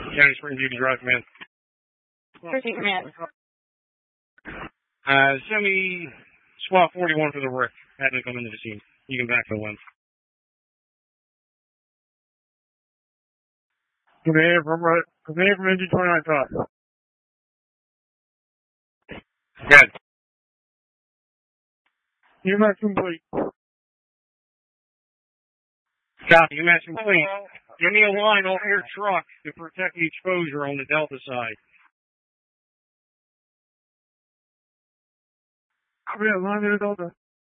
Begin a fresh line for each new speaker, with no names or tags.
County Spring Duty Drive, man.
Proceed, command.
Send me SWAT 41 for the wreck. Had to come into the scene. You can backfill one.
Conveyor from engine 29 top.
Good.
UMAX complete.
Copy. UMAX complete. Give me a line off your truck to protect the exposure on the Delta side.
Copy that line to the Delta.